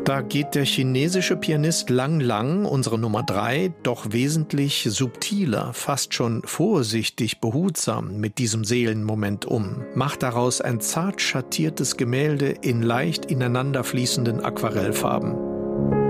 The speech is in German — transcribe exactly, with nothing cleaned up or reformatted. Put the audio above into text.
Da geht der chinesische Pianist Lang Lang, unsere Nummer drei, doch wesentlich subtiler, fast schon vorsichtig behutsam mit diesem Seelenmoment um, macht daraus ein zart schattiertes Gemälde in leicht ineinander fließenden Aquarellfarben.